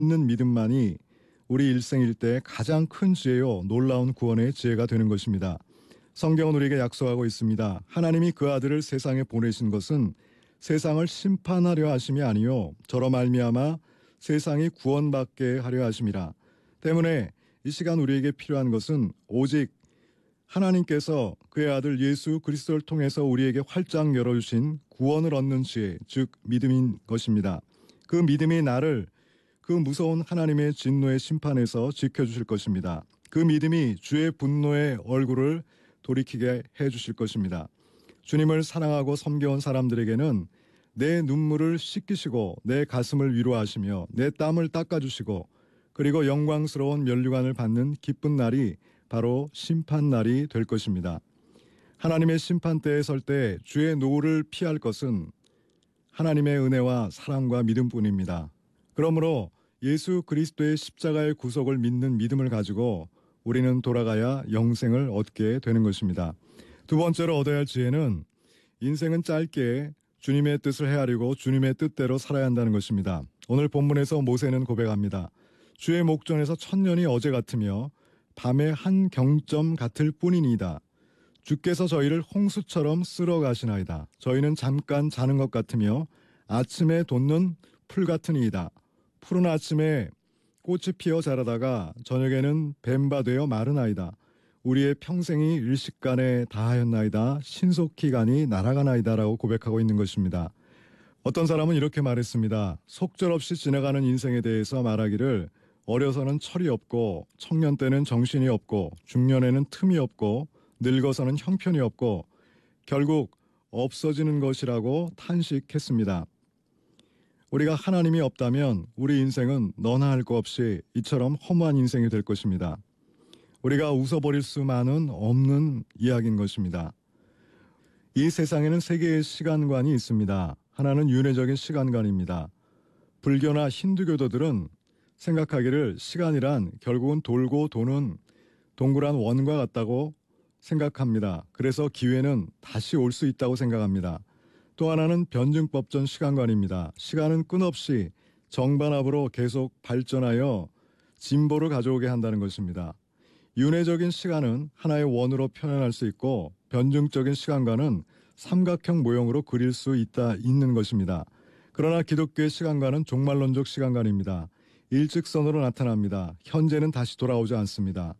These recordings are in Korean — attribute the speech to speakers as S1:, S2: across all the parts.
S1: 있는 믿음만이 우리 일생 일대의 가장 큰 지혜요 놀라운 구원의 지혜가 되는 것입니다. 성경은 우리에게 약속하고 있습니다. 하나님이 그 아들을 세상에 보내신 것은 세상을 심판하려 하심이 아니요 저로 말미암아 세상이 구원받게 하려 하심이라. 때문에 이 시간 우리에게 필요한 것은 오직 하나님께서 그의 아들 예수 그리스도를 통해서 우리에게 활짝 열어주신 구원을 얻는 지혜, 즉 믿음인 것입니다. 그 믿음이 나를 그 무서운 하나님의 진노의 심판에서 지켜주실 것입니다. 그 믿음이 주의 분노의 얼굴을 돌이키게 해주실 것입니다. 주님을 사랑하고 섬겨온 사람들에게는 내 눈물을 씻기시고 내 가슴을 위로하시며 내 땀을 닦아주시고 그리고 영광스러운 면류관을 받는 기쁜 날이 바로 심판날이 될 것입니다. 하나님의 심판대에 설 때 주의 노를 피할 것은 하나님의 은혜와 사랑과 믿음뿐입니다. 그러므로 예수 그리스도의 십자가의 구속을 믿는 믿음을 가지고 우리는 돌아가야 영생을 얻게 되는 것입니다. 두 번째로 얻어야 할 지혜는 인생은 짧게 주님의 뜻을 헤아리고 주님의 뜻대로 살아야 한다는 것입니다. 오늘 본문에서 모세는 고백합니다. 주의 목전에서 천년이 어제 같으며 밤의 한 경점 같을 뿐이니이다. 주께서 저희를 홍수처럼 쓸어 가시나이다. 저희는 잠깐 자는 것 같으며 아침에 돋는 풀 같으니이다. 푸른 아침에 꽃이 피어 자라다가 저녁에는 뱀바 되어 마르나이다. 우리의 평생이 일식간에 다하였나이다. 신속히간이 날아가나이다 라고 고백하고 있는 것입니다. 어떤 사람은 이렇게 말했습니다. 속절없이 지나가는 인생에 대해서 말하기를 어려서는 철이 없고 청년 때는 정신이 없고 중년에는 틈이 없고 늙어서는 형편이 없고 결국 없어지는 것이라고 탄식했습니다. 우리가 하나님이 없다면 우리 인생은 너나 할 것 없이 이처럼 허무한 인생이 될 것입니다. 우리가 웃어버릴 수만은 없는 이야기인 것입니다. 이 세상에는 세 개의 시간관이 있습니다. 하나는 윤회적인 시간관입니다. 불교나 힌두교도들은 생각하기를 시간이란 결국은 돌고 도는 동그란 원과 같다고 생각합니다. 그래서 기회는 다시 올 수 있다고 생각합니다. 또 하나는 변증법전 시간관입니다. 시간은 끊없이 정반합으로 계속 발전하여 진보를 가져오게 한다는 것입니다. 윤회적인 시간은 하나의 원으로 표현할 수 있고 변증적인 시간관은 삼각형 모형으로 그릴 수 있는 것입니다. 그러나 기독교의 시간관은 종말론적 시간관입니다. 일직선으로 나타납니다. 현재는 다시 돌아오지 않습니다.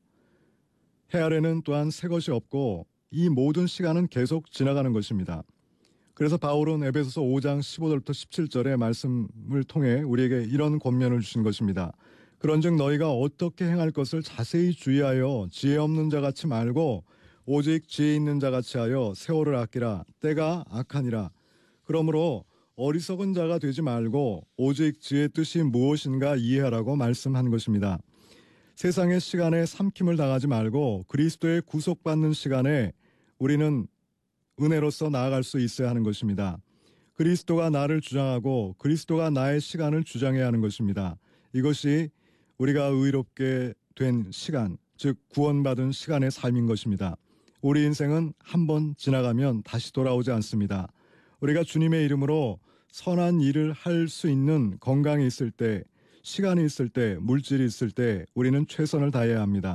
S1: 해 아래는 또한 새 것이 없고 이 모든 시간은 계속 지나가는 것입니다. 그래서 바울은 에베소서 5장 15절부터 17절의 말씀을 통해 우리에게 이런 권면을 주신 것입니다. 그런즉 너희가 어떻게 행할 것을 자세히 주의하여 지혜 없는 자같이 말고 오직 지혜 있는 자같이 하여 세월을 아끼라. 때가 악하니라. 그러므로 어리석은 자가 되지 말고 오직 지혜의 뜻이 무엇인가 이해하라고 말씀한 것입니다. 세상의 시간에 삼킴을 당하지 말고 그리스도의 구속받는 시간에 우리는 은혜로서 나아갈 수 있어야 하는 것입니다. 그리스도가 나를 주장하고 그리스도가 나의 시간을 주장해야 하는 것입니다. 이것이 우리가 의롭게 된 시간, 즉 구원받은 시간의 삶인 것입니다. 우리 인생은 한 번 지나가면 다시 돌아오지 않습니다. 우리가 주님의 이름으로 선한 일을 할 수 있는 건강이 있을 때, 시간이 있을 때, 물질이 있을 때 우리는 최선을 다해야 합니다.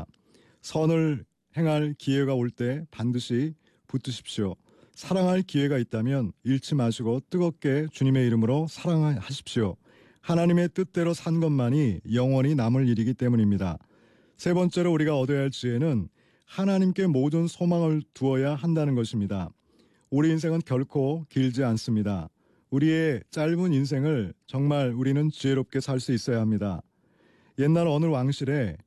S1: 선을 행할 기회가 올 때 반드시 붙드십시오. 사랑할 기회가 있다면 잃지 마시고 뜨겁게 주님의 이름으로 사랑하십시오. 하나님의 뜻대로 산 것만이 영원히 남을 일이기 때문입니다. 세 번째로 우리가 얻어야 할 지혜는 하나님께 모든 소망을 두어야 한다는 것입니다. 우리 인생은 결코 길지 않습니다. 우리의 짧은 인생을 정말 우리는 지혜롭게 살 수 있어야 합니다. 옛날 어느 왕실에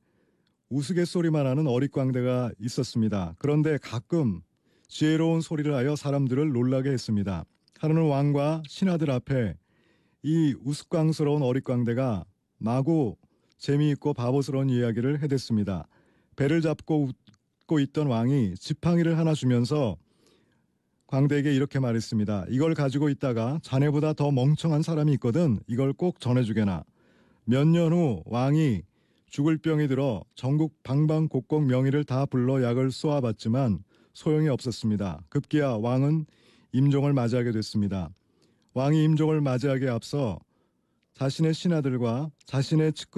S1: 우스갯소리만 하는 어릿광대가 있었습니다. 그런데 가끔 지혜로운 소리를 하여 사람들을 놀라게 했습니다. 하루는 왕과 신하들 앞에 이 우스꽝스러운 어릿광대가 마구 재미있고 바보스러운 이야기를 해댔습니다. 배를 잡고 웃고 있던 왕이 지팡이를 하나 주면서 광대에게 이렇게 말했습니다. 이걸 가지고 있다가 자네보다 더 멍청한 사람이 있거든. 이걸 꼭 전해주게나. 몇 년 후 왕이 죽을 병이 들어 전국 방방곡곡 명의를 다 불러 약을 쏘아봤지만 소용이 없었습니다. 급기야 왕은 임종을 맞이하게 됐습니다. 왕이 임종을 맞이하기에 앞서 자신의 신하들과 자신의 측근